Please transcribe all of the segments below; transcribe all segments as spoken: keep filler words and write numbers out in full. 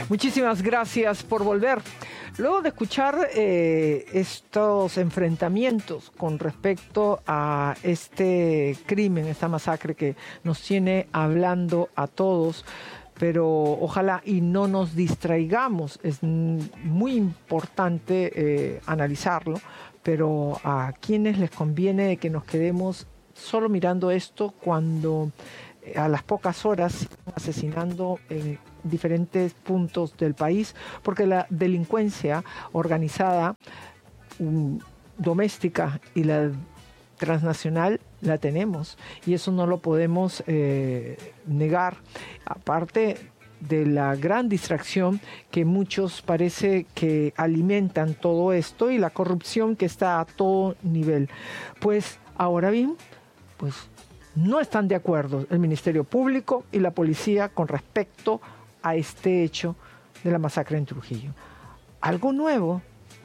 Muchísimas gracias por volver. Luego de escuchar eh, estos enfrentamientos con respecto a este crimen, esta masacre que nos tiene hablando a todos, pero ojalá y no nos distraigamos, es muy importante eh, analizarlo, pero a quienes les conviene que nos quedemos solo mirando esto cuando a las pocas horas están asesinando en diferentes puntos del país, porque la delincuencia organizada um, doméstica y la transnacional la tenemos, y eso no lo podemos eh, negar, aparte de la gran distracción que muchos parece que alimentan todo esto y la corrupción que está a todo nivel. Pues ahora bien, pues no están de acuerdo el Ministerio Público y la policía con respecto a este hecho de la masacre en Trujillo. ¿Algo nuevo?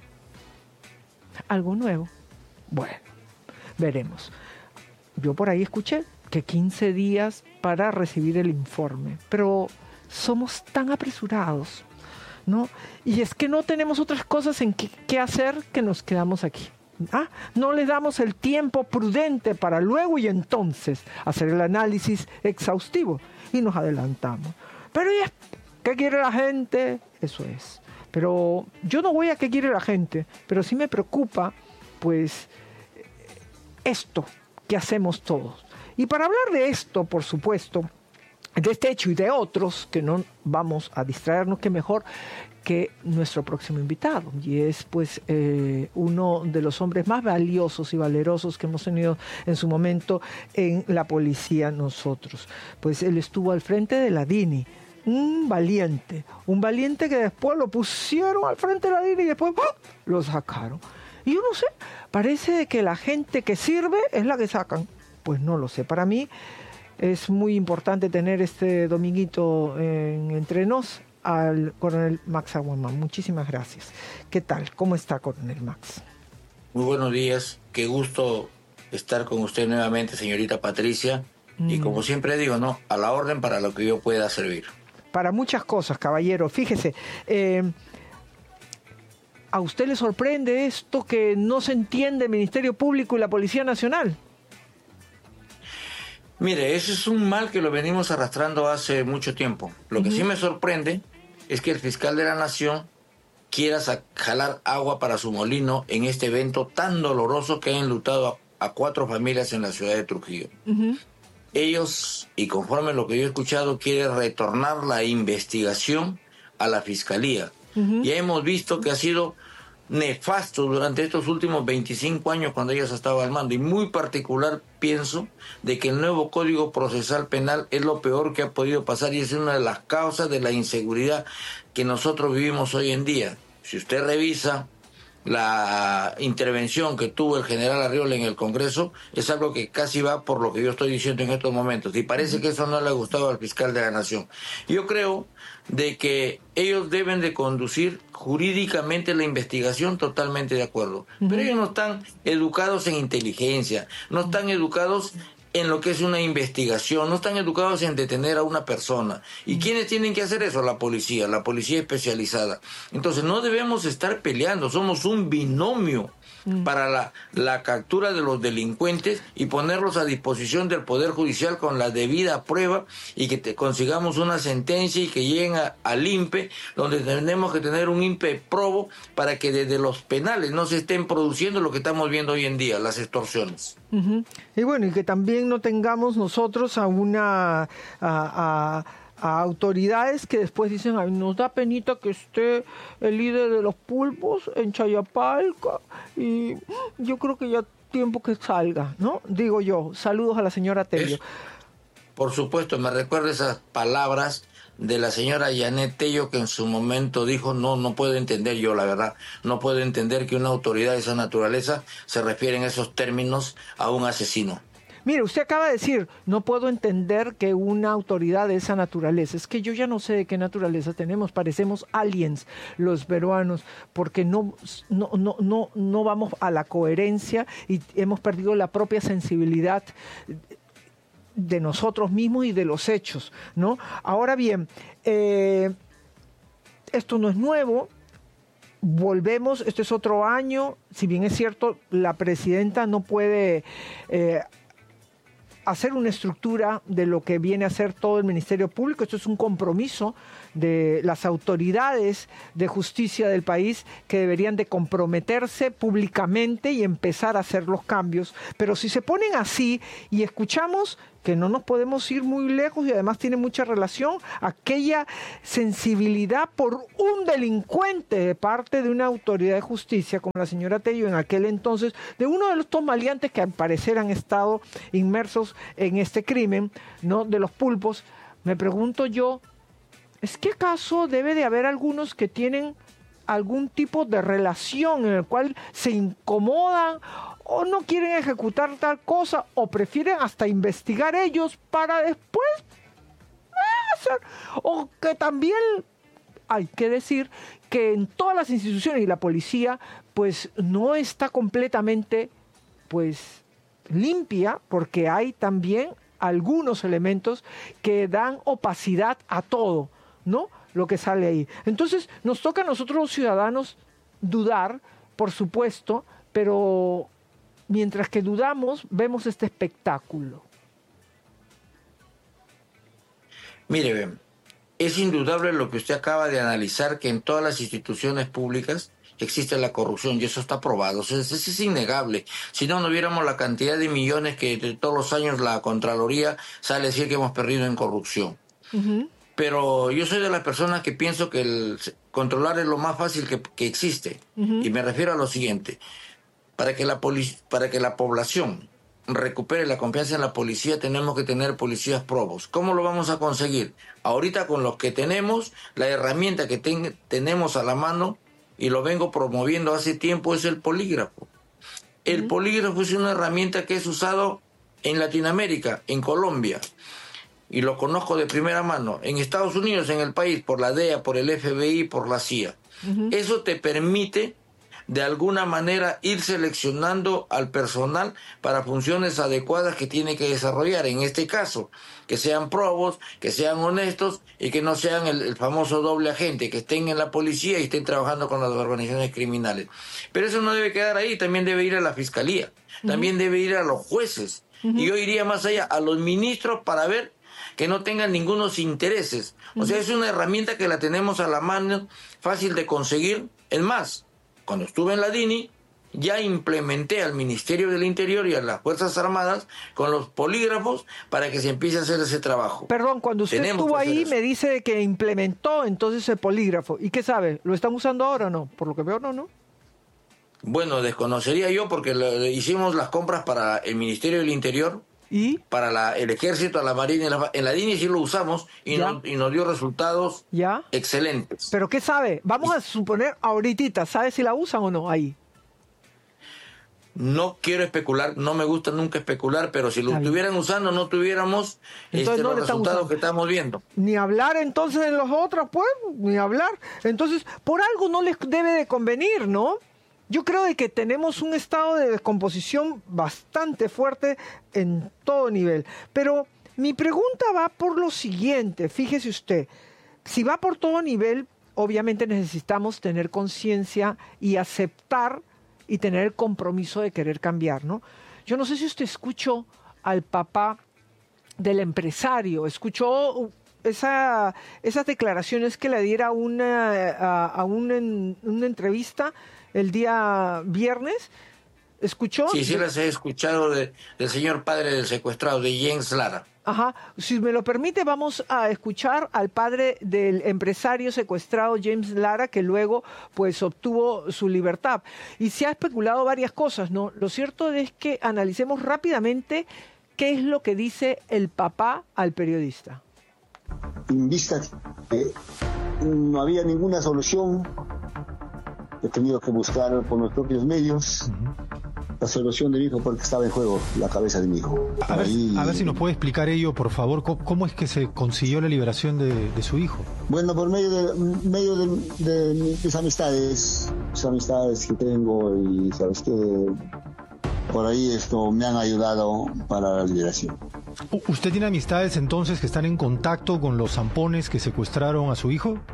¿Algo nuevo? Bueno, veremos. Yo por ahí escuché que quince días para recibir el informe, pero somos tan apresurados, ¿no? Y es que no tenemos otras cosas en qué, qué hacer que nos quedamos aquí. Ah, no le damos el tiempo prudente para luego y entonces hacer el análisis exhaustivo y nos adelantamos. Pero ya, ¿qué quiere la gente? Eso es. Pero yo no voy a qué quiere la gente, pero sí me preocupa, pues, esto que hacemos todos. Y para hablar de esto, por supuesto, de este hecho y de otros, que no vamos a distraernos, que mejor que nuestro próximo invitado, y es pues eh, uno de los hombres más valiosos y valerosos que hemos tenido en su momento en la policía nosotros. Pues él estuvo al frente de la DINI, un valiente, un valiente que después lo pusieron al frente de la DINI y después ¡oh!, lo sacaron. Y yo no sé, parece que la gente que sirve es la que sacan. Pues no lo sé, para mí es muy importante tener este dominguito en Entre Nos al coronel Max Aguamá. Muchísimas gracias. ¿Qué tal? ¿Cómo está, coronel Max? Muy buenos días. Qué gusto estar con usted nuevamente, señorita Patricia. Mm. Y como siempre digo, ¿no? A la orden para lo que yo pueda servir. Para muchas cosas, caballero. Fíjese, eh, ¿a usted le sorprende esto que no se entiende el Ministerio Público y la Policía Nacional? Mire, ese es un mal que lo venimos arrastrando hace mucho tiempo. Lo uh-huh. que sí me sorprende es que el fiscal de la Nación quiera jalar agua para su molino en este evento tan doloroso que ha enlutado a, a cuatro familias en la ciudad de Trujillo. Uh-huh. Ellos, y conforme a lo que yo he escuchado, quieren retornar la investigación a la fiscalía. Uh-huh. Ya hemos visto que ha sido nefasto durante estos últimos veinticinco años cuando ellos estaban al mando, y muy particular pienso de que el nuevo Código Procesal Penal es lo peor que ha podido pasar y es una de las causas de la inseguridad que nosotros vivimos hoy en día. Si usted revisa la intervención que tuvo el general Arriola en el Congreso, es algo que casi va por lo que yo estoy diciendo en estos momentos, y parece que eso no le ha gustado al fiscal de la Nación. Yo creo de que ellos deben de conducir jurídicamente la investigación, totalmente de acuerdo, uh-huh. pero ellos no están educados en inteligencia, no están educados en lo que es una investigación, no están educados en detener a una persona. ¿Y quiénes tienen que hacer eso? La policía, la policía especializada. Entonces no debemos estar peleando, somos un binomio mm. para la, la captura de los delincuentes y ponerlos a disposición del Poder Judicial con la debida prueba, y que te consigamos una sentencia y que lleguen a, al I N P E, donde tenemos que tener un I N P E probo para que desde los penales no se estén produciendo lo que estamos viendo hoy en día, las extorsiones. Uh-huh. Y bueno, y que también no tengamos nosotros a una a, a, a autoridades que después dicen, ay, nos da penita que esté el líder de los pulpos en Chayapalca y yo creo que ya tiempo que salga, ¿no? Digo yo. Saludos a la señora Tello. Es, por supuesto, me recuerda esas palabras de la señora Janet Tello, que en su momento dijo, no, no puedo entender yo, la verdad, no puedo entender que una autoridad de esa naturaleza se refiere en esos términos a un asesino. Mire, usted acaba de decir, no puedo entender que una autoridad de esa naturaleza, es que yo ya no sé de qué naturaleza tenemos, parecemos aliens los peruanos, porque no, no, no, no, no vamos a la coherencia y hemos perdido la propia sensibilidad de nosotros mismos y de los hechos, ¿no? Ahora bien, eh, esto no es nuevo. Volvemos, este es otro año, si bien es cierto, la presidenta no puede eh, hacer una estructura de lo que viene a ser todo el Ministerio Público. Esto es un compromiso de las autoridades de justicia del país que deberían de comprometerse públicamente y empezar a hacer los cambios. Pero si se ponen así y escuchamos que no nos podemos ir muy lejos y además tiene mucha relación aquella sensibilidad por un delincuente de parte de una autoridad de justicia como la señora Tello en aquel entonces, de uno de los dos maleantes que al parecer han estado inmersos en este crimen, ¿no?, de los pulpos. Me pregunto yo, ¿es que acaso debe de haber algunos que tienen algún tipo de relación en el cual se incomodan o no quieren ejecutar tal cosa o prefieren hasta investigar ellos para después hacer? O que también hay que decir que en todas las instituciones y la policía pues no está completamente pues limpia, porque hay también algunos elementos que dan opacidad a todo, ¿no?, lo que sale ahí. Entonces nos toca a nosotros los ciudadanos dudar, por supuesto, pero mientras que dudamos vemos este espectáculo. Mire, es indudable lo que usted acaba de analizar, que en todas las instituciones públicas existe la corrupción, y eso está probado. Eso es, eso es innegable. Si no, no viéramos la cantidad de millones que de todos los años la Contraloría sale a decir que hemos perdido en corrupción. Uh-huh. Pero yo soy de las personas que pienso que el controlar es lo más fácil que, que existe. Uh-huh. Y me refiero a lo siguiente. Para que la poli- para que la población recupere la confianza en la policía, tenemos que tener policías probos. ¿Cómo lo vamos a conseguir? Ahorita con los que tenemos, la herramienta que ten- tenemos a la mano, y lo vengo promoviendo hace tiempo, es el polígrafo. El uh-huh. polígrafo es una herramienta que es usado en Latinoamérica, en Colombia, y lo conozco de primera mano, en Estados Unidos, en el país, por la D E A, por el F B I, por la C I A. Uh-huh. Eso te permite, de alguna manera, ir seleccionando al personal para funciones adecuadas que tiene que desarrollar. En este caso, que sean probos, que sean honestos y que no sean el, el famoso doble agente, que estén en la policía y estén trabajando con las organizaciones criminales. Pero eso no debe quedar ahí, también debe ir a la fiscalía, uh-huh. también debe ir a los jueces. Uh-huh. Y yo iría más allá, a los ministros, para ver que no tengan ningunos intereses. O uh-huh. sea, es una herramienta que la tenemos a la mano, fácil de conseguir. Es más, cuando estuve en la D I N I, ya implementé al Ministerio del Interior y a las Fuerzas Armadas con los polígrafos para que se empiece a hacer ese trabajo. Perdón, cuando usted Tenemos estuvo ahí me dice que implementó entonces el polígrafo. ¿Y qué sabe? ¿Lo están usando ahora o no? Por lo que veo, no, ¿no? Bueno, desconocería yo porque lo, hicimos las compras para el Ministerio del Interior, ¿y? Para la, el Ejército, a la Marina, en la, en la D I N I sí lo usamos y, no, y nos dio resultados ¿ya? excelentes. ¿Pero qué sabe? Vamos y, a suponer ahorita, ¿sabe si la usan o no ahí? No quiero especular, no me gusta nunca especular, pero si lo estuvieran usando no tuviéramos este, no los resultados usando. que estamos viendo. Ni hablar entonces de los otros, pues, ni hablar. Entonces, por algo no les debe de convenir, ¿no? Yo creo de que tenemos un estado de descomposición bastante fuerte en todo nivel. Pero mi pregunta va por lo siguiente, fíjese usted, si va por todo nivel, obviamente necesitamos tener conciencia y aceptar y tener el compromiso de querer cambiar, ¿no? Yo no sé si usted escuchó al papá del empresario, escuchó esa, esas declaraciones que le diera una, a, a una, una entrevista el día viernes. ¿Escuchó? Sí, sí las he escuchado de, del señor padre del secuestrado, de James Lara. Ajá, si me lo permite, vamos a escuchar al padre del empresario secuestrado James Lara, que luego pues obtuvo su libertad. Y se ha especulado varias cosas, ¿no? Lo cierto es que analicemos rápidamente qué es lo que dice el papá al periodista. En vista que no había ninguna solución, he tenido que buscar por los propios medios la solución de mi hijo, porque estaba en juego la cabeza de mi hijo. A ver, Ahí... a ver si nos puede explicar ello, por favor, ¿cómo, cómo es que se consiguió la liberación de, de su hijo? Bueno, por medio de, medio de, de mis amistades, mis amistades que tengo, y sabes que por ahí esto me han ayudado para la liberación. ¿Usted tiene amistades entonces que están en contacto con los zampones que secuestraron a su hijo?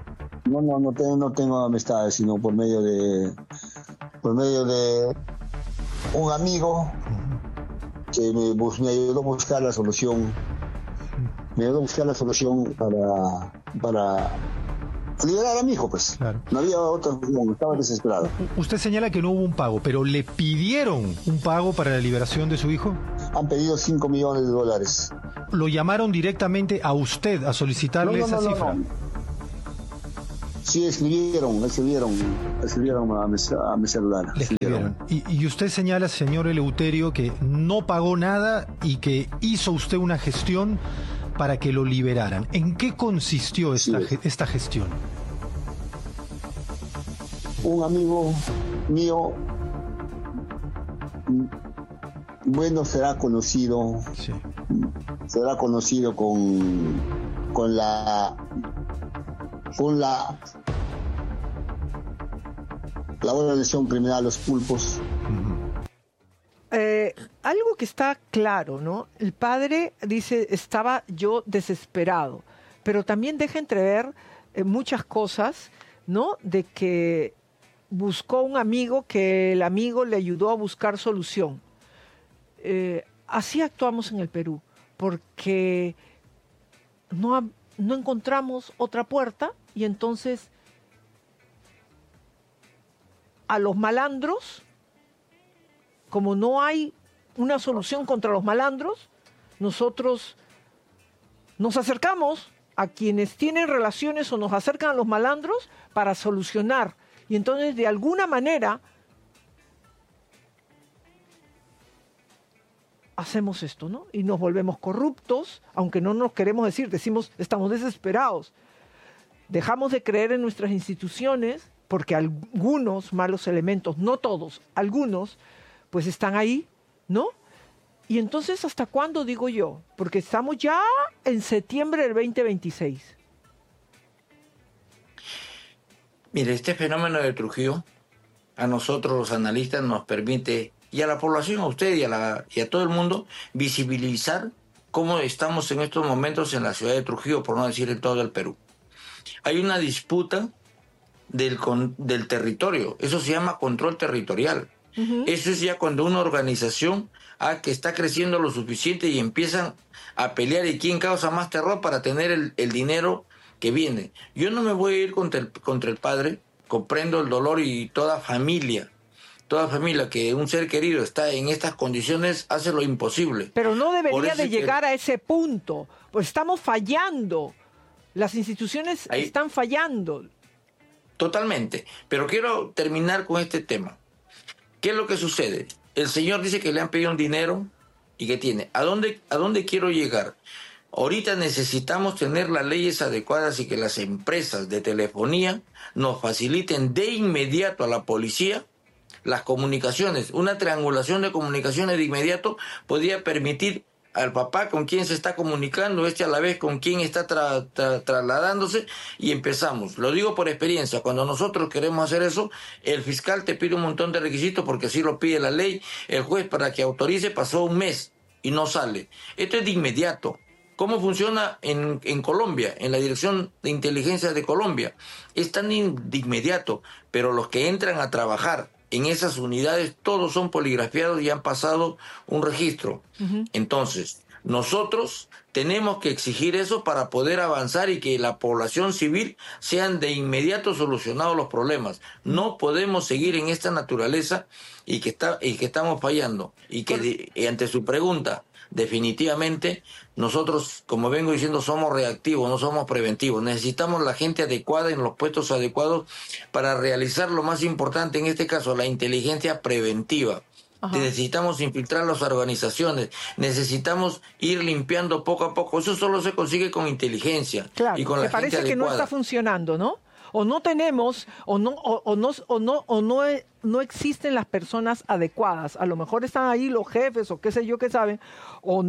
No, no, no tengo, no tengo amistades, sino por medio de, por medio de un amigo que me, me ayudó a buscar la solución, me ayudó a buscar la solución para, para liberar a mi hijo, pues. Claro. No había otra solución, estaba desesperado. Usted señala que no hubo un pago, pero ¿le pidieron un pago para la liberación de su hijo? Han pedido cinco millones de dólares. ¿Lo llamaron directamente a usted a solicitarle no, no, esa no, cifra? No, no. Sí, escribieron, escribieron, escribieron a mi, a mi celular. Le escribieron. Y, y usted señala, señor Eleuterio, que no pagó nada y que hizo usted una gestión para que lo liberaran. ¿En qué consistió esta, sí, esta gestión? Un amigo mío, bueno, será conocido, sí. será conocido con, con la... con la la organización criminal Los Pulpos. Eh, algo que está claro, ¿no? El padre dice, estaba yo desesperado, pero también deja entrever eh, muchas cosas, ¿no? De que buscó un amigo, que el amigo le ayudó a buscar solución. Eh, así actuamos en el Perú, porque no ha no encontramos otra puerta y entonces a los malandros, como no hay una solución contra los malandros, nosotros nos acercamos a quienes tienen relaciones o nos acercan a los malandros para solucionar. Y entonces de alguna manera hacemos esto, ¿no? Y nos volvemos corruptos, aunque no nos queremos decir, decimos, estamos desesperados. Dejamos de creer en nuestras instituciones, porque algunos malos elementos, no todos, algunos, pues están ahí, ¿no? Y entonces, ¿hasta cuándo, digo yo? Porque estamos ya en septiembre del veinte veintiséis. Mire, este fenómeno de Trujillo, a nosotros los analistas nos permite, y a la población, a usted y a, la, y a todo el mundo, visibilizar cómo estamos en estos momentos en la ciudad de Trujillo, por no decir en todo el Perú. Hay una disputa del, con, del territorio, eso se llama control territorial. Uh-huh. Eso es ya cuando una organización ah, que está creciendo lo suficiente y empiezan a pelear y quién causa más terror para tener el, el dinero que viene. Yo no me voy a ir contra el, contra el padre, comprendo el dolor y toda familia. Toda familia que un ser querido está en estas condiciones hace lo imposible. Pero no debería de llegar que... a ese punto, pues estamos fallando. Las instituciones Ahí... están fallando. Totalmente. Pero quiero terminar con este tema. ¿Qué es lo que sucede? El señor dice que le han pedido un dinero y que tiene. ¿A dónde, a dónde quiero llegar? Ahorita necesitamos tener las leyes adecuadas y que las empresas de telefonía nos faciliten de inmediato a la policía las comunicaciones. Una triangulación de comunicaciones de inmediato podría permitir al papá con quien se está comunicando, este a la vez con quien está tra tra trasladándose, y empezamos. Lo digo por experiencia, cuando nosotros queremos hacer eso, el fiscal te pide un montón de requisitos porque así lo pide la ley, el juez para que autorice pasó un mes y no sale. Esto es de inmediato. ¿Cómo funciona en, en Colombia, en la Dirección de Inteligencia de Colombia? Es tan in, de inmediato, pero los que entran a trabajar en esas unidades todos son poligrafiados y han pasado un registro. Uh-huh. Entonces, nosotros tenemos que exigir eso para poder avanzar y que la población civil sean de inmediato solucionados los problemas. No podemos seguir en esta naturaleza y que, está, y que estamos fallando. Y que de, y ante su pregunta, definitivamente nosotros, como vengo diciendo, somos reactivos, no somos preventivos. Necesitamos la gente adecuada en los puestos adecuados para realizar lo más importante, en este caso, la inteligencia preventiva. Ajá. Necesitamos infiltrar las organizaciones, necesitamos ir limpiando poco a poco. Eso solo se consigue con inteligencia. Claro, y con la me parece gente que adecuada. No está funcionando, ¿no? O no tenemos, o no, o, o no, o no, o no, no existen las personas adecuadas. A lo mejor están ahí los jefes, o qué sé yo qué saben, o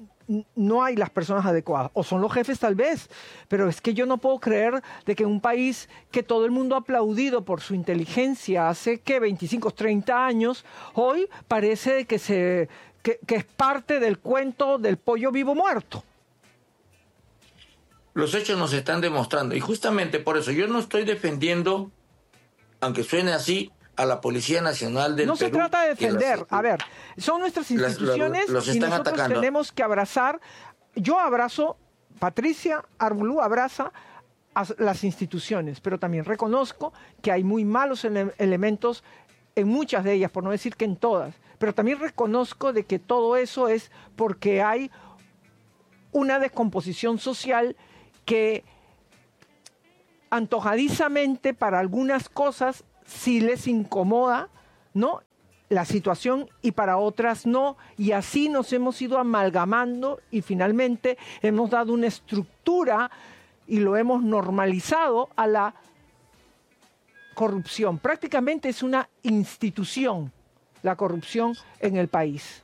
no hay las personas adecuadas, o son los jefes tal vez, pero es que yo no puedo creer de que un país que todo el mundo ha aplaudido por su inteligencia hace que veinticinco, treinta años, hoy parece que, se, que, que es parte del cuento del pollo vivo muerto. Los hechos nos están demostrando. Y justamente por eso yo no estoy defendiendo, aunque suene así, a la Policía Nacional del Perú. No se trata de defender. Las, a ver, son nuestras instituciones las, los y nosotros atacando. tenemos que abrazar. Yo abrazo, Patricia Armbulú abraza a las instituciones, pero también reconozco que hay muy malos ele- elementos en muchas de ellas, por no decir que en todas. Pero también reconozco de que todo eso es porque hay una descomposición social que antojadizamente para algunas cosas sí les incomoda, ¿no?, la situación, y para otras no, y así nos hemos ido amalgamando y finalmente hemos dado una estructura y lo hemos normalizado a la corrupción. Prácticamente es una institución la corrupción en el país.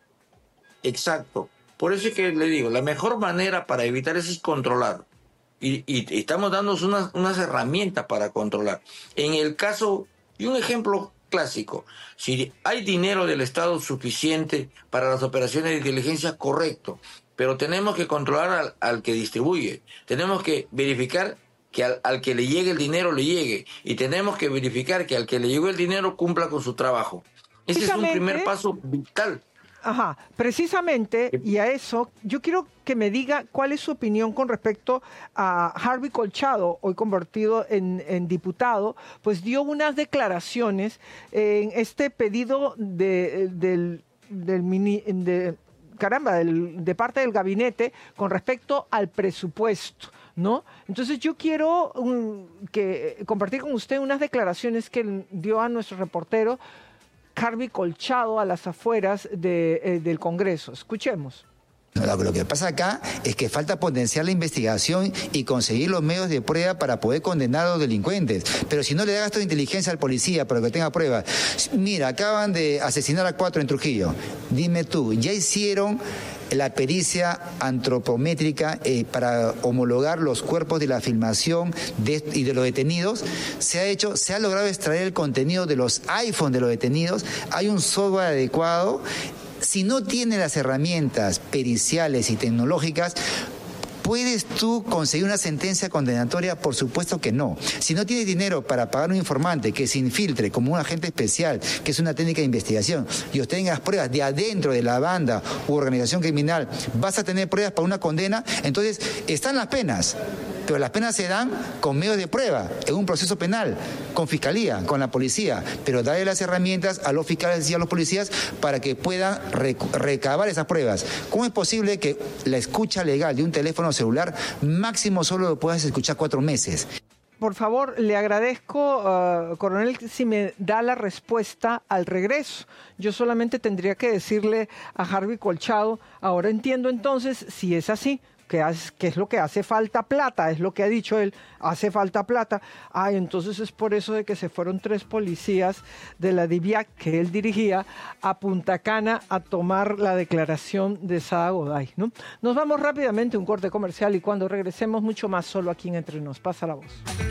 Exacto. Por eso es que le digo, la mejor manera para evitar eso es controlar. Y, y, y estamos dándonos unas, unas herramientas para controlar. En el caso, y un ejemplo clásico, si hay dinero del Estado suficiente para las operaciones de inteligencia, correcto, pero tenemos que controlar al, al que distribuye. Tenemos que verificar que al, al que le llegue el dinero le llegue. Y tenemos que verificar que al que le llegó el dinero cumpla con su trabajo. Ese es un primer paso vital. Ajá, precisamente, y a eso, yo quiero que me diga cuál es su opinión con respecto a Harvey Colchado, hoy convertido en, en diputado, pues dio unas declaraciones en este pedido de, del, del mini, de, caramba, del, de parte del gabinete con respecto al presupuesto, ¿no? Entonces yo quiero um, que compartir con usted unas declaraciones que dio a nuestro reportero Harvey Colchado a las afueras de, eh, del Congreso. Escuchemos. Lo que pasa acá es que falta potenciar la investigación y conseguir los medios de prueba para poder condenar a los delincuentes. Pero si no le da gasto de inteligencia al policía para que tenga pruebas. Mira, acaban de asesinar a cuatro en Trujillo. Dime tú, ¿ya hicieron la pericia antropométrica eh, para homologar los cuerpos de la filmación de, y de los detenidos? Se ha hecho, se ha logrado extraer el contenido de los iPhone de los detenidos. Hay un software adecuado. Si no tiene las herramientas periciales y tecnológicas, ¿puedes tú conseguir una sentencia condenatoria? Por supuesto que no. Si no tienes dinero para pagar un informante que se infiltre como un agente especial, que es una técnica de investigación, y obtengas pruebas de adentro de la banda u organización criminal, vas a tener pruebas para una condena. Entonces, están las penas, pero las penas se dan con medios de prueba, en un proceso penal, con fiscalía, con la policía, pero darle las herramientas a los fiscales y a los policías para que puedan rec- recabar esas pruebas. ¿Cómo es posible que la escucha legal de un teléfono celular máximo solo lo puedas escuchar cuatro meses? Por favor, le agradezco, uh, coronel, si me da la respuesta al regreso. Yo solamente tendría que decirle a Harvey Colchado, ahora entiendo entonces, si es así, que, hace, que es lo que hace falta plata, es lo que ha dicho él, hace falta plata. Ah, entonces es por eso de que se fueron tres policías de la DIVIAC que él dirigía a Punta Cana a tomar la declaración de Sada Goday, ¿no? Nos vamos rápidamente a un corte comercial y cuando regresemos mucho más solo aquí en Entre Nos. Pasa la voz.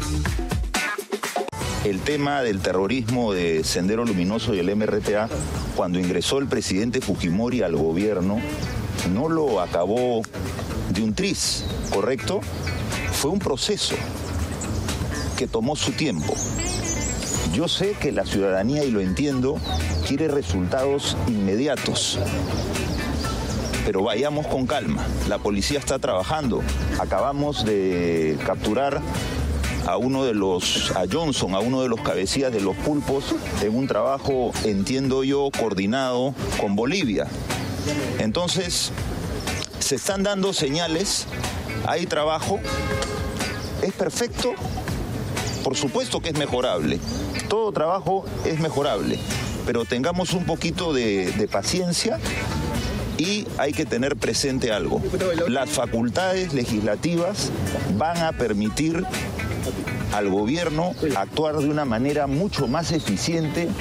El tema del terrorismo de Sendero Luminoso y el M R T A, cuando ingresó el presidente Fujimori al gobierno, no lo acabó de un tris, ¿correcto? Fue un proceso que tomó su tiempo. Yo sé que la ciudadanía, y lo entiendo, quiere resultados inmediatos. Pero vayamos con calma. La policía está trabajando. Acabamos de capturar a uno de los, a Johnson, a uno de los cabecillas de los pulpos, en un trabajo, entiendo yo, coordinado con Bolivia. Entonces, se están dando señales, hay trabajo, ¿es perfecto? Por supuesto que es mejorable, todo trabajo es mejorable, pero tengamos un poquito de, de paciencia y hay que tener presente algo. Las facultades legislativas van a permitir al gobierno actuar de una manera mucho más eficiente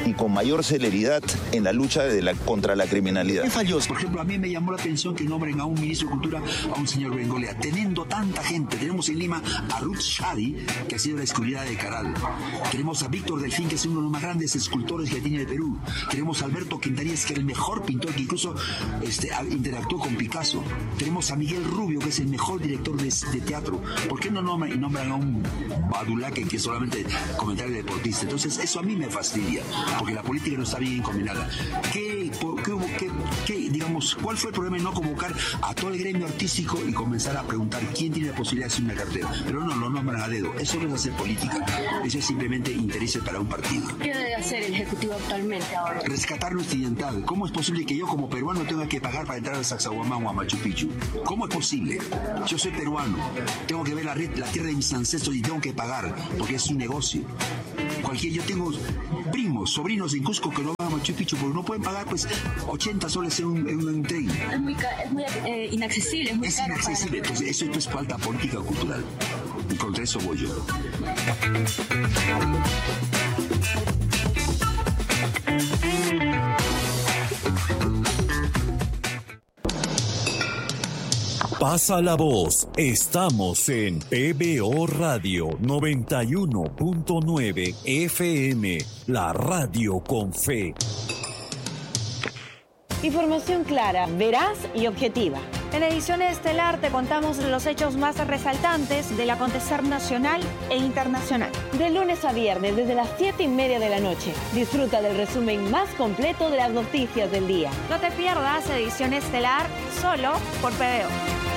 y con mayor celeridad en la lucha de la, contra la criminalidad. ¿Qué falló? Por ejemplo, a mí me llamó la atención que nombren a un ministro de Cultura, a un señor Bengolia, teniendo tanta gente. Tenemos en Lima a Ruth Shadi, que ha sido la escultora de Caral. Tenemos a Víctor Delfín, que es uno de los más grandes escultores que tiene el Perú. Tenemos a Alberto Quintaríes, que es el mejor pintor, que incluso este, interactuó con Picasso. Tenemos a Miguel Rubio, que es el mejor director de, de teatro. ¿Por qué no nombran, nombran a un Badulaque, que es solamente comentario deportista? Entonces, eso a mí me fastidia, porque la política no está bien encaminada. ¿Qué, qué, qué, qué, digamos, cuál fue el problema de no convocar a todo el gremio artístico y comenzar a preguntar quién tiene la posibilidad de hacer una cartera? Pero no, lo nombran a dedo. Eso no es hacer política. Eso es simplemente interés para un partido. ¿Qué debe hacer el Ejecutivo actualmente ahora? Rescatar nuestra identidad. ¿Cómo es posible que yo como peruano tenga que pagar para entrar al Sacsayhuamán o a Machu Picchu? ¿Cómo es posible? Yo soy peruano. Tengo que ver la, red, la tierra de mis ancestros y tengo que pagar, porque es un negocio. Cualquier, yo tengo primos, sobrinos en Cusco que no van a Machu Picchu porque no pueden pagar pues ochenta soles en un, en un tren. Es muy, es muy eh, inaccesible, es muy Es caro inaccesible, para... entonces eso, esto es falta política o cultural. Y contra eso voy yo. Pasa la voz. Estamos en P B O Radio noventa y uno punto nueve F M, la radio con fe. Información clara, veraz y objetiva. En edición estelar te contamos los hechos más resaltantes del acontecer nacional e internacional. De lunes a viernes, desde las siete y media de la noche. Disfruta del resumen más completo de las noticias del día. No te pierdas edición estelar solo por P B O.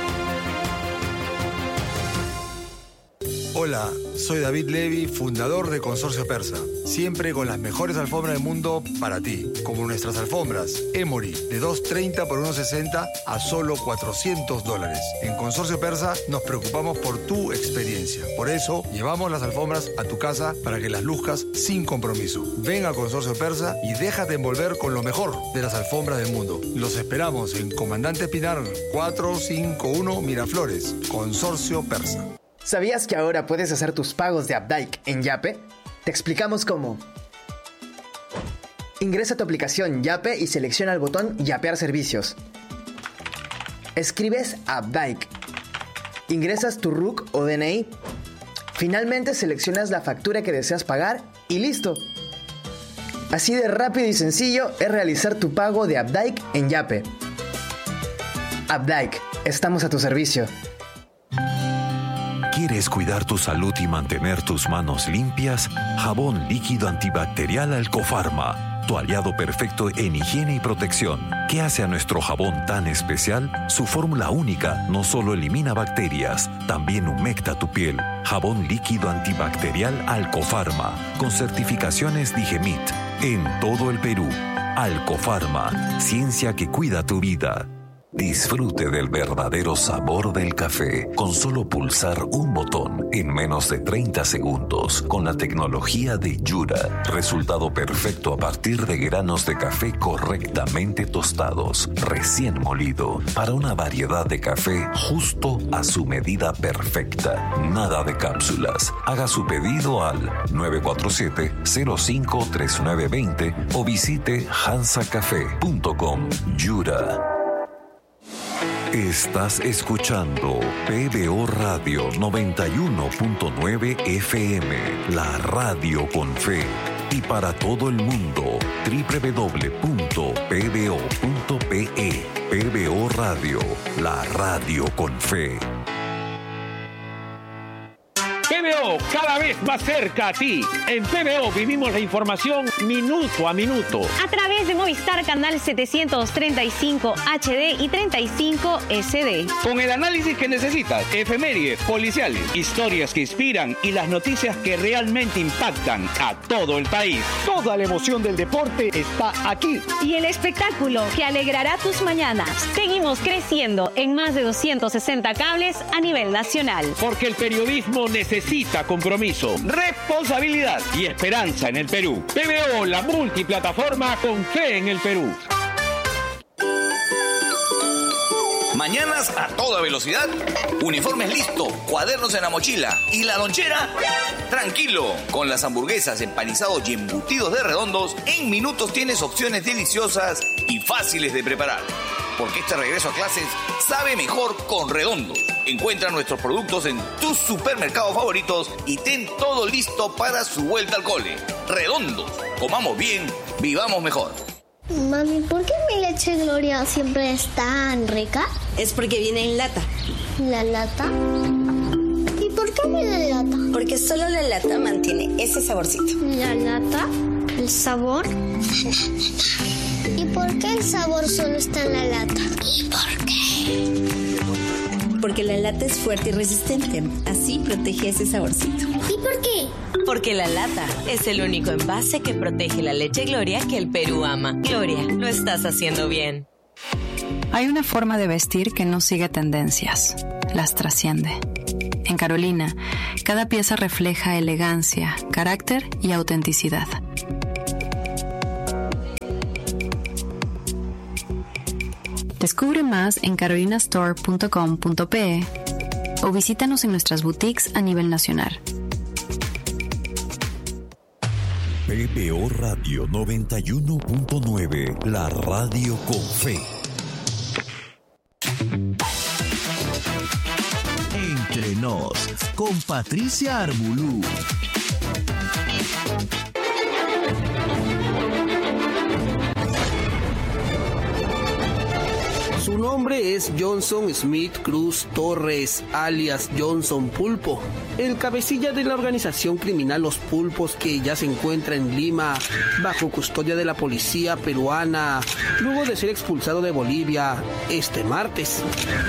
Hola, soy David Levy, fundador de Consorcio Persa. Siempre con las mejores alfombras del mundo para ti, como nuestras alfombras Emory de dos treinta por uno sesenta a solo cuatrocientos dólares. En Consorcio Persa nos preocupamos por tu experiencia. Por eso llevamos las alfombras a tu casa para que las luzcas sin compromiso. Ven a Consorcio Persa y déjate envolver con lo mejor de las alfombras del mundo. Los esperamos en Comandante Pinar cuatrocientos cincuenta y uno Miraflores. Consorcio Persa. ¿Sabías que ahora puedes hacer tus pagos de Updike en Yape? Te explicamos cómo. Ingresa a tu aplicación Yape y selecciona el botón Yapear servicios. Escribes Updike. Ingresas tu R U C o D N I. Finalmente seleccionas la factura que deseas pagar y listo. Así de rápido y sencillo es realizar tu pago de Updike en Yape. Updike, estamos a tu servicio. ¿Quieres cuidar tu salud y mantener tus manos limpias? Jabón líquido antibacterial Alcofarma, tu aliado perfecto en higiene y protección. ¿Qué hace a nuestro jabón tan especial? Su fórmula única no solo elimina bacterias, también humecta tu piel. Jabón líquido antibacterial Alcofarma, con certificaciones Digemit, en todo el Perú. Alcofarma, ciencia que cuida tu vida. Disfrute del verdadero sabor del café con solo pulsar un botón en menos de treinta segundos con la tecnología de Yura. Resultado perfecto a partir de granos de café correctamente tostados, recién molido, para una variedad de café justo a su medida perfecta. Nada de cápsulas. Haga su pedido al nueve cuatro siete, cero cinco, tres nueve dos cero o visite hansa café punto com. Yura. Estás escuchando P B O Radio noventa y uno punto nueve F M, la radio con fe. Y para todo el mundo, doble u doble u doble u punto p b o punto p e. P B O Radio, la radio con fe. P B O, cada vez más cerca a ti. En P B O vivimos la información minuto a minuto. A través de Movistar Canal setecientos treinta y cinco H D y treinta y cinco S D. Con el análisis que necesitas, efemérides, policiales, historias que inspiran y las noticias que realmente impactan a todo el país. Toda la emoción del deporte está aquí. Y el espectáculo que alegrará tus mañanas. Seguimos creciendo en más de doscientos sesenta cables a nivel nacional. Porque el periodismo necesita Necesita compromiso, responsabilidad y esperanza en el Perú. P B O, la multiplataforma con fe en el Perú. Mañanas a toda velocidad. Uniformes listo, cuadernos en la mochila. ¿Y la lonchera? Tranquilo, con las hamburguesas, empanizados y embutidos de Redondos, en minutos tienes opciones deliciosas y fáciles de preparar. Porque este regreso a clases sabe mejor con Redondos. Encuentra nuestros productos en tus supermercados favoritos y ten todo listo para su vuelta al cole. Redondos, comamos bien, vivamos mejor. Mami, ¿por qué mi leche Gloria siempre es tan rica? Es porque viene en lata. ¿La lata? ¿Y por qué viene en lata? Porque solo la lata mantiene ese saborcito. ¿La lata? ¿El sabor? ¿Y por qué el sabor solo está en la lata? ¿Y por qué? Porque la lata es fuerte y resistente. Así protege ese saborcito. ¿Y por qué? Porque la lata es el único envase que protege la leche Gloria que el Perú ama. Gloria, lo estás haciendo bien. Hay una forma de vestir que no sigue tendencias, las trasciende. En Carolina, cada pieza refleja elegancia, carácter y autenticidad. Descubre más en carolina store punto com punto pe o visítanos en nuestras boutiques a nivel nacional. P B O Radio noventa y uno punto nueve, la radio con fe. Entre nos, con Patricia Armbulú. Su nombre es Johnson Smith Cruz Torres, alias Johnson Pulpo, el cabecilla de la organización criminal Los Pulpos, que ya se encuentra en Lima bajo custodia de la policía peruana, luego de ser expulsado de Bolivia este martes.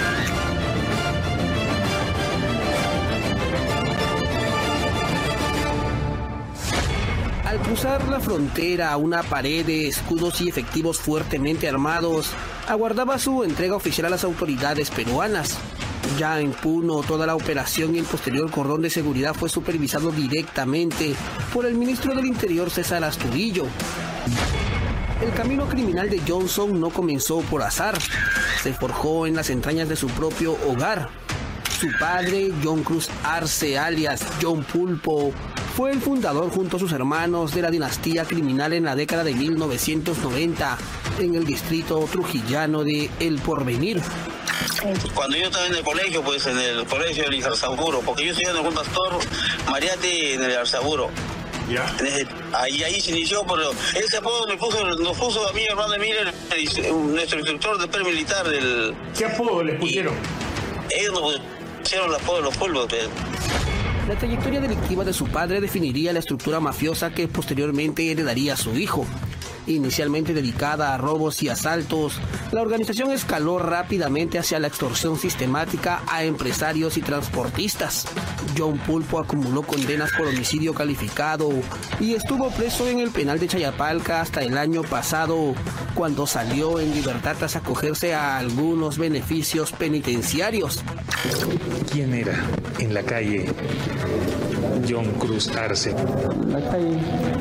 Al cruzar la frontera, una pared de escudos y efectivos fuertemente armados aguardaba su entrega oficial a las autoridades peruanas. Ya en Puno, toda la operación y el posterior cordón de seguridad fue supervisado directamente por el ministro del Interior, César Astudillo. El camino criminal de Johnson no comenzó por azar, se forjó en las entrañas de su propio hogar. Su padre, John Cruz Arce, alias John Pulpo, fue el fundador junto a sus hermanos de la dinastía criminal en la década de mil novecientos noventa en el distrito trujillano de El Porvenir. Cuando yo estaba en el colegio, pues en el colegio del Arzaburo, porque yo estudiando con Pastor Mariate en el Arzaburo. ¿Ya? Ahí, ahí se inició, pero ese apodo me puso, nos puso a mí, hermano Miller, nuestro instructor de per militar del... ¿Qué apodo les pusieron? Ellos nos pusieron el apodo de los polvos. La trayectoria delictiva de su padre definiría la estructura mafiosa que posteriormente heredaría a su hijo. Inicialmente dedicada a robos y asaltos, la organización escaló rápidamente hacia la extorsión sistemática a empresarios y transportistas. John Pulpo acumuló condenas por homicidio calificado y estuvo preso en el penal de Chayapalca hasta el año pasado, cuando salió en libertad tras acogerse a algunos beneficios penitenciarios. ¿Quién era en la calle John Cruz Arce? En la calle...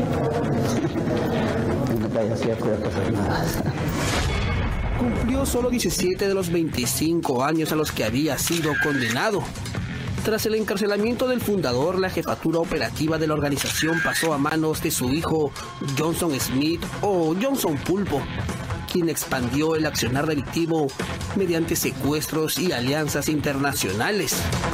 Cumplió solo diecisiete de los veinticinco años a los que había sido condenado. Tras el encarcelamiento del fundador, la jefatura operativa de la organización pasó a manos de su hijo Johnson Smith o Johnson Pulpo, quien expandió el accionar delictivo mediante secuestros y alianzas internacionales.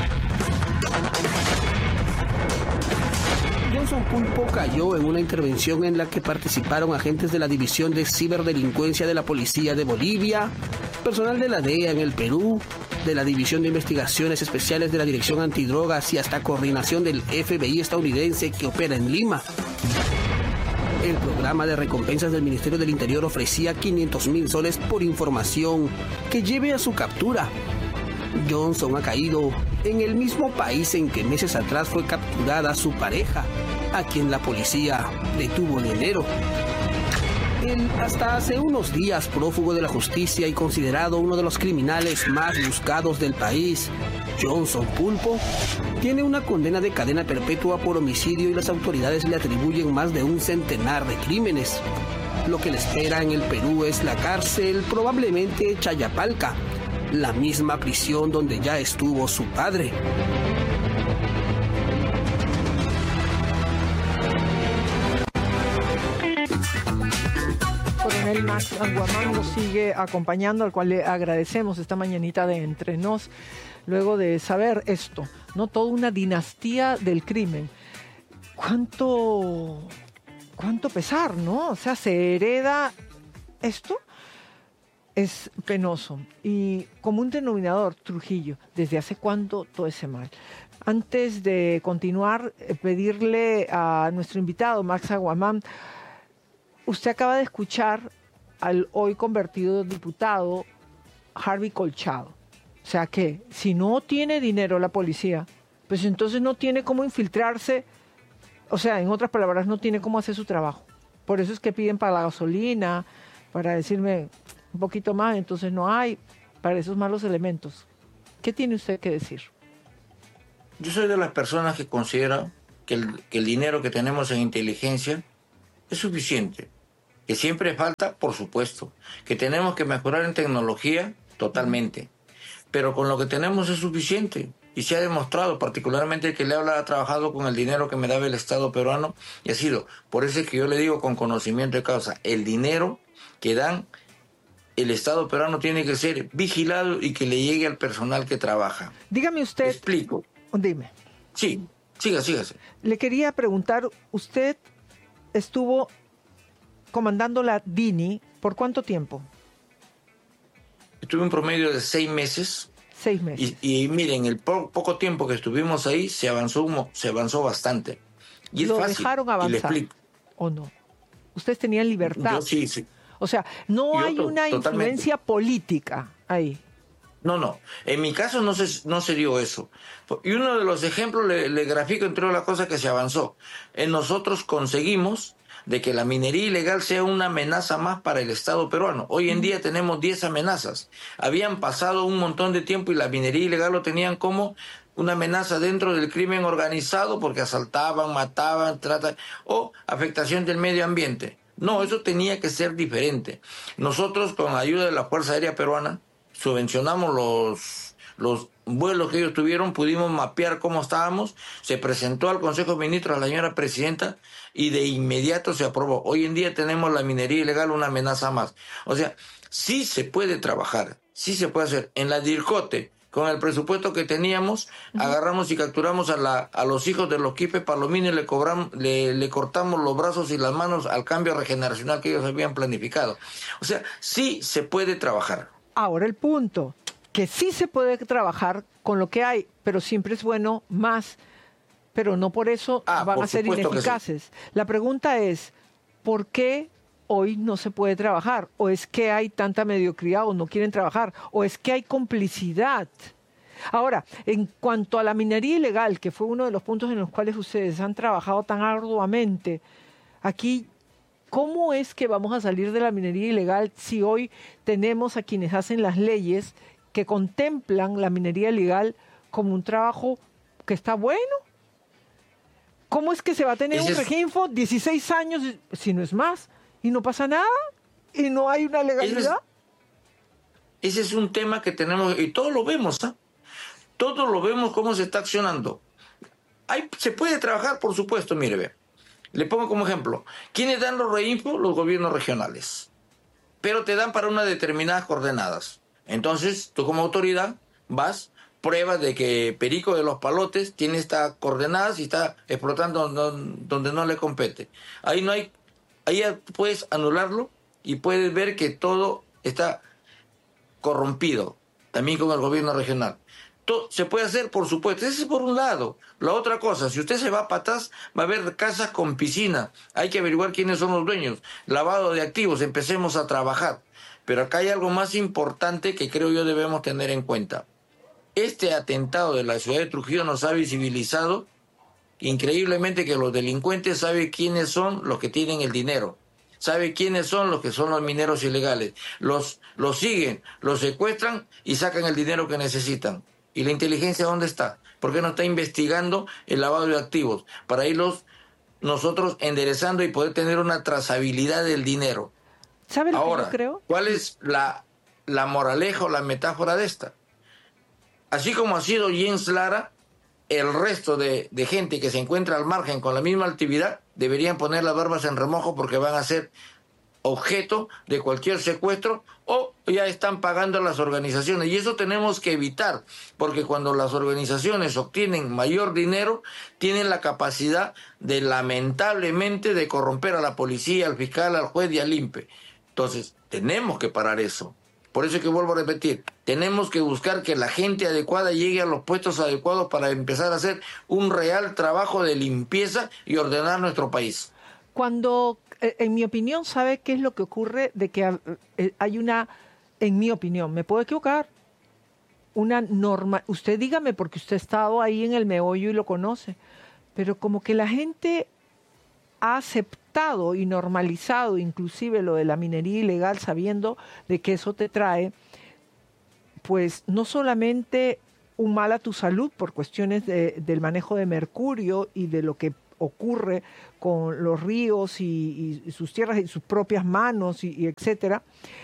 Johnson Pulpo cayó en una intervención en la que participaron agentes de la División de Ciberdelincuencia de la Policía de Bolivia, personal de la D E A en el Perú, de la División de Investigaciones Especiales de la Dirección Antidrogas y hasta coordinación del F B I estadounidense que opera en Lima. El programa de recompensas del Ministerio del Interior ofrecía quinientos mil soles por información que lleve a su captura. Johnson ha caído en el mismo país en que meses atrás fue capturada su pareja, a quien la policía detuvo en enero. El hasta hace unos días prófugo de la justicia y considerado uno de los criminales más buscados del país, Johnson Pulpo, tiene una condena de cadena perpetua por homicidio y las autoridades le atribuyen más de un centenar de crímenes. Lo que le espera en el Perú es la cárcel, probablemente Chayapalca, la misma prisión donde ya estuvo su padre. Coronel Max Anguamán nos sigue acompañando, al cual le agradecemos esta mañanita de Entre Nos, luego de saber esto, ¿no? Toda una dinastía del crimen. ¿Cuánto, cuánto pesar, ¿no? O sea, se hereda esto, es penoso. Y como un denominador, Trujillo, ¿desde hace cuánto todo ese mal? Antes de continuar, pedirle a nuestro invitado, Max Anguamán, usted acaba de escuchar al hoy convertido diputado Harvey Colchado. O sea que si no tiene dinero la policía, pues entonces no tiene cómo infiltrarse. O sea, en otras palabras, no tiene cómo hacer su trabajo. Por eso es que piden para la gasolina, para decirme un poquito más, entonces no hay, para esos malos elementos. ¿Qué tiene usted que decir? Yo soy de las personas que consideran que el, que el dinero que tenemos en inteligencia es suficiente. Que siempre falta, por supuesto. Que tenemos que mejorar en tecnología, totalmente. Pero con lo que tenemos es suficiente. Y se ha demostrado, particularmente el que le habla ha trabajado con el dinero que me daba el Estado peruano y ha sido, por eso es que yo le digo con conocimiento de causa, el dinero que dan el Estado peruano tiene que ser vigilado y que le llegue al personal que trabaja. Dígame usted... Explico. Dime. Sí, siga, sígase. Le quería preguntar, usted estuvo comandando la D I N I, ¿por cuánto tiempo? Estuve un promedio de seis meses. Seis meses. Y, y miren, el po poco tiempo que estuvimos ahí se avanzó, se avanzó bastante. Y es ¿Lo fácil, dejaron avanzar y le explico. o no? ¿Ustedes tenían libertad? Yo sí, sí. O sea, no Yo hay to una totalmente. influencia política ahí. No, no. En mi caso no se, no se dio eso. Y uno de los ejemplos le, le grafico entre las cosas que se avanzó. En nosotros conseguimos de que la minería ilegal sea una amenaza más para el Estado peruano. Hoy en día tenemos diez amenazas. Habían pasado un montón de tiempo y la minería ilegal lo tenían como una amenaza dentro del crimen organizado porque asaltaban, mataban, tratan, o afectación del medio ambiente. No, eso tenía que ser diferente. Nosotros, con la ayuda de la Fuerza Aérea Peruana, subvencionamos los, los vuelos que ellos tuvieron, pudimos mapear cómo estábamos, se presentó al Consejo de Ministros a la señora Presidenta y de inmediato se aprobó. Hoy en día tenemos la minería ilegal una amenaza más. O sea, sí se puede trabajar, sí se puede hacer. En la DIRCOTE, con el presupuesto que teníamos, uh-huh. agarramos y capturamos a, la, a los hijos de los Quipe Palomino y le, cobramos, le, le cortamos los brazos y las manos al cambio regeneracional que ellos habían planificado. O sea, sí se puede trabajar. Ahora el punto, que sí se puede trabajar con lo que hay, pero siempre es bueno más, pero no por eso ah, van por a ser ineficaces. Sí. La pregunta es, ¿por qué hoy no se puede trabajar? ¿O es que hay tanta mediocridad o no quieren trabajar? ¿O es que hay complicidad? Ahora, en cuanto a la minería ilegal, que fue uno de los puntos en los cuales ustedes han trabajado tan arduamente, aquí... ¿Cómo es que vamos a salir de la minería ilegal si hoy tenemos a quienes hacen las leyes que contemplan la minería ilegal como un trabajo que está bueno? ¿Cómo es que se va a tener Ese un Reginfo dieciséis años, si no es más, y no pasa nada? ¿Y no hay una legalidad? Ese es, ese es un tema que tenemos, y todos lo vemos, ¿eh? Todos lo vemos cómo se está accionando. Hay, se puede trabajar, por supuesto, mire, ve. Le pongo como ejemplo, ¿quiénes dan los reinfo? Los gobiernos regionales. Pero te dan para unas determinadas coordenadas. Entonces, tú como autoridad vas, pruebas de que Perico de los Palotes tiene estas coordenadas y está explotando donde no le compete. Ahí no hay, ahí puedes anularlo y puedes ver que todo está corrompido, también con el gobierno regional. Todo se puede hacer, por supuesto. Ese es por un lado. La otra cosa, si usted se va para atrás, va a haber casas con piscina. Hay que averiguar quiénes son los dueños. Lavado de activos, empecemos a trabajar. Pero acá hay algo más importante que creo yo debemos tener en cuenta. Este atentado de la ciudad de Trujillo nos ha visibilizado increíblemente que los delincuentes saben quiénes son los que tienen el dinero. Sabe quiénes son los que son los mineros ilegales. Los, los siguen, los secuestran y sacan el dinero que necesitan. ¿Y la inteligencia dónde está? ¿Por qué no está investigando el lavado de activos? Para irlos nosotros enderezando y poder tener una trazabilidad del dinero. ¿Sabe lo Ahora, que yo creo? ¿cuál es la la moraleja o la metáfora de esta. Así como ha sido Jens Lara, el resto de, de gente que se encuentra al margen con la misma actividad deberían poner las barbas en remojo porque van a ser objeto de cualquier secuestro o ya están pagando las organizaciones. Y eso tenemos que evitar, porque cuando las organizaciones obtienen mayor dinero, tienen la capacidad de, lamentablemente, de corromper a la policía, al fiscal, al juez y al I N P E. Entonces, tenemos que parar eso. Por eso es que vuelvo a repetir, tenemos que buscar que la gente adecuada llegue a los puestos adecuados para empezar a hacer un real trabajo de limpieza y ordenar nuestro país. Cuando, en mi opinión, ¿sabe qué es lo que ocurre? De que hay una, en mi opinión, me puedo equivocar, una norma, usted dígame porque usted ha estado ahí en el meollo y lo conoce, pero como que la gente ha aceptado y normalizado inclusive lo de la minería ilegal sabiendo de que eso te trae, pues no solamente un mal a tu salud por cuestiones de, del manejo de mercurio y de lo que ocurre con los ríos y, y sus tierras y sus propias manos y, y etcétera,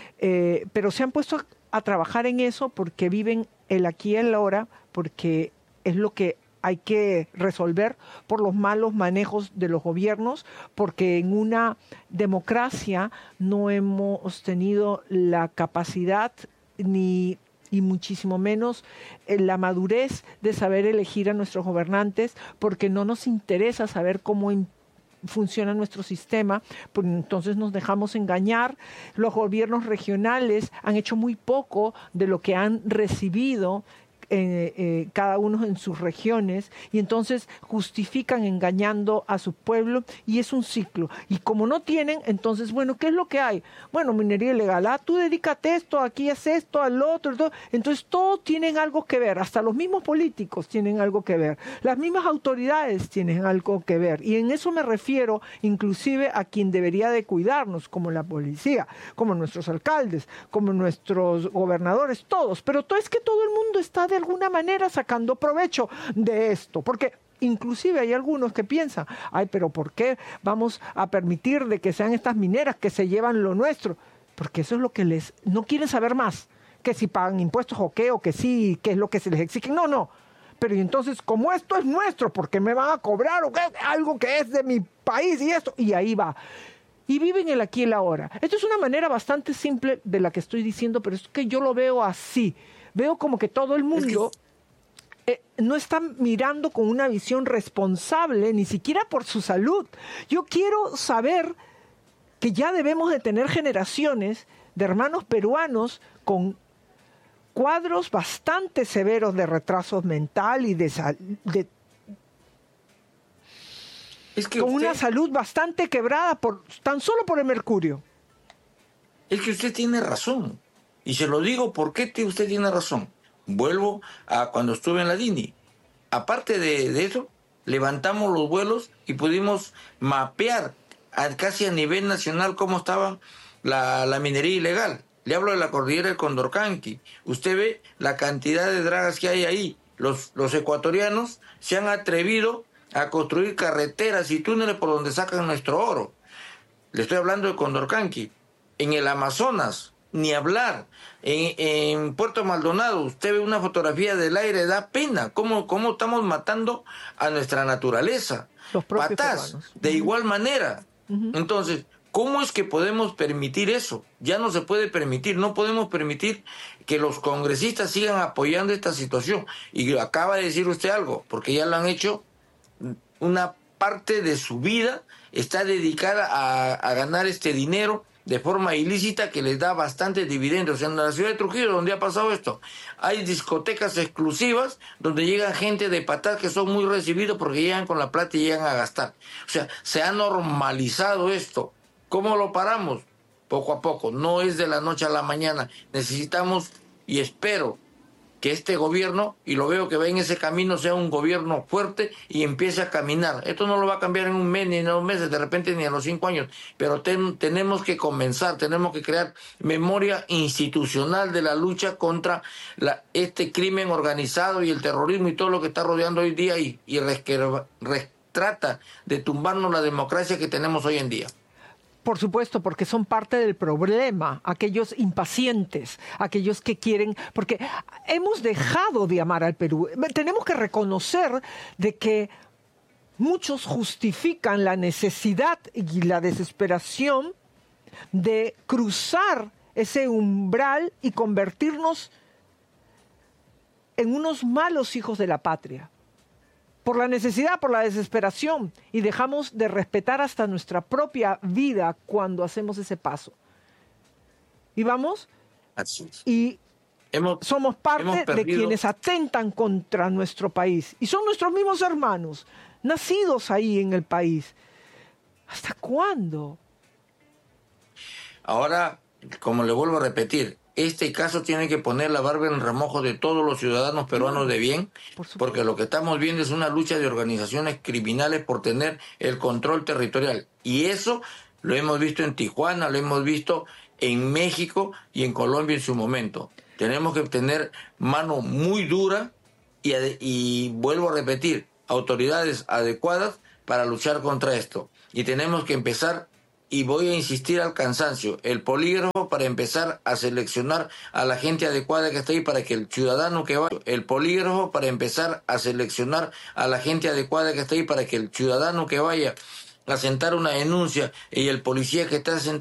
eh, pero se han puesto a, a trabajar en eso porque viven el aquí y el ahora, porque es lo que hay que resolver por los malos manejos de los gobiernos, porque en una democracia no hemos tenido la capacidad ni y muchísimo menos la madurez de saber elegir a nuestros gobernantes, porque no nos interesa saber cómo funciona nuestro sistema, pues entonces nos dejamos engañar. Los gobiernos regionales han hecho muy poco de lo que han recibido Eh, eh, cada uno en sus regiones, y entonces justifican engañando a su pueblo, y es un ciclo. Y como no tienen, entonces, bueno, ¿qué es lo que hay? Bueno, minería ilegal, ah, tú dedícate esto, aquí es esto, al otro, todo. Entonces todos tienen algo que ver, hasta los mismos políticos tienen algo que ver, las mismas autoridades tienen algo que ver, y en eso me refiero inclusive a quien debería de cuidarnos, como la policía, como nuestros alcaldes, como nuestros gobernadores, todos, pero todo es que todo el mundo está de alguna manera sacando provecho de esto, porque inclusive hay algunos que piensan, ay, pero ¿por qué vamos a permitir de que sean estas mineras que se llevan lo nuestro? Porque eso es lo que les, no quieren saber más, que si pagan impuestos o qué, o que sí, qué es lo que se les exige, no, no, pero y entonces, como esto es nuestro, ¿por qué me van a cobrar o qué? Algo que es de mi país y esto, y ahí va. Y viven el aquí y el ahora. Esto es una manera bastante simple de la que estoy diciendo, pero es que yo lo veo así. Veo como que todo el mundo eh, no está mirando con una visión responsable, ni siquiera por su salud. Yo quiero saber que ya debemos de tener generaciones de hermanos peruanos con cuadros bastante severos de retraso mental y de, de es que con usted, una salud bastante quebrada por tan solo por el mercurio. Es que usted tiene razón. Y se lo digo porque usted tiene razón. Vuelvo a cuando estuve en la D I N I. Aparte de, de eso, levantamos los vuelos y pudimos mapear a, casi a nivel nacional cómo estaba la, la minería ilegal. Le hablo de la cordillera del Condorcanqui. Usted ve la cantidad de dragas que hay ahí. Los, los ecuatorianos se han atrevido a construir carreteras y túneles por donde sacan nuestro oro. Le estoy hablando de Condorcanqui. En el Amazonas, ni hablar. En, en Puerto Maldonado, usted ve una fotografía del aire, da pena. ¿Cómo, cómo estamos matando a nuestra naturaleza? Los propios Patás, peruanos. de Uh-huh. igual manera. Uh-huh. Entonces, ¿cómo es que podemos permitir eso? Ya no se puede permitir. No podemos permitir que los congresistas sigan apoyando esta situación. Y acaba de decir usted algo, porque ya lo han hecho. Una parte de su vida está dedicada a, a ganar este dinero de forma ilícita que les da bastantes dividendos. En la ciudad de Trujillo, donde ha pasado esto, hay discotecas exclusivas donde llega gente de Patás que son muy recibidos porque llegan con la plata y llegan a gastar. O sea, se ha normalizado esto. ¿Cómo lo paramos? Poco a poco. No es de la noche a la mañana. Necesitamos, y espero, que este gobierno, y lo veo que va en ese camino, sea un gobierno fuerte y empiece a caminar. Esto no lo va a cambiar en un mes, ni en dos meses, de repente ni en los cinco años, pero ten, tenemos que comenzar, tenemos que crear memoria institucional de la lucha contra la, este crimen organizado y el terrorismo y todo lo que está rodeando hoy día y, y res, res, trata de tumbarnos la democracia que tenemos hoy en día. Por supuesto, porque son parte del problema, aquellos impacientes, aquellos que quieren, porque hemos dejado de amar al Perú. Tenemos que reconocer de que muchos justifican la necesidad y la desesperación de cruzar ese umbral y convertirnos en unos malos hijos de la patria. Por la necesidad, por la desesperación, y dejamos de respetar hasta nuestra propia vida cuando hacemos ese paso. Y vamos, y hemos, somos parte de quienes atentan contra nuestro país. Y son nuestros mismos hermanos, nacidos ahí en el país. ¿Hasta cuándo? Ahora, como le vuelvo a repetir, este caso tiene que poner la barba en el remojo de todos los ciudadanos peruanos de bien, porque lo que estamos viendo es una lucha de organizaciones criminales por tener el control territorial. Y eso lo hemos visto en Tijuana, lo hemos visto en México y en Colombia en su momento. Tenemos que tener mano muy dura y, y vuelvo a repetir, autoridades adecuadas para luchar contra esto. Y tenemos que empezar, y voy a insistir al cansancio, el polígrafo para empezar a seleccionar a la gente adecuada que está ahí para que el ciudadano que vaya, el polígrafo para empezar a seleccionar a la gente adecuada que está ahí para que el ciudadano que vaya a sentar una denuncia y el policía que está sentado